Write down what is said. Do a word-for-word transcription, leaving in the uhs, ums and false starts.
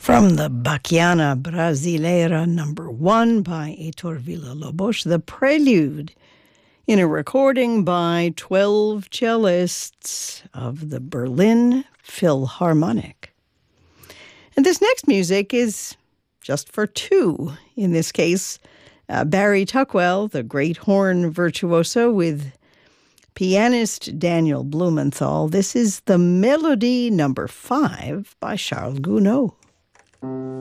From the Bachiana Brasileira number one by Heitor Villa-Lobos, the prelude in a recording by twelve cellists of the Berlin Philharmonic. And this next music is just for two. In this case, uh, Barry Tuckwell, the great horn virtuoso, with pianist Daniel Blumenthal. This is the Melody number five by Charles Gounod.